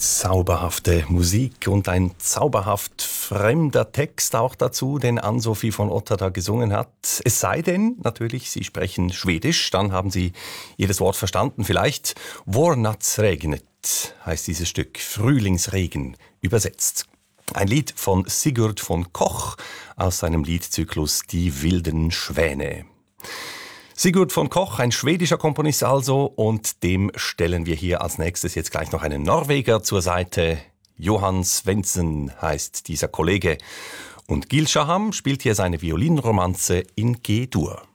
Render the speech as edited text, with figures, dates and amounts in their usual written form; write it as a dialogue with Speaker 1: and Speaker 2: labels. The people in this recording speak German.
Speaker 1: Zauberhafte Musik und ein zauberhaft fremder Text auch dazu, den Ann-Sofi von Otter da gesungen hat. Es sei denn, natürlich, Sie sprechen Schwedisch, dann haben Sie jedes Wort verstanden. Vielleicht Vårnadsregnet heißt dieses Stück, Frühlingsregen übersetzt. Ein Lied von Sigurd von Koch aus seinem Liedzyklus Die wilden Schwäne. Sigurd von Koch, ein schwedischer Komponist also, und dem stellen wir hier als nächstes jetzt gleich noch einen Norweger zur Seite. Johan Svendsen heißt dieser Kollege. Und Gil Shaham spielt hier seine Violinromanze in G-Dur.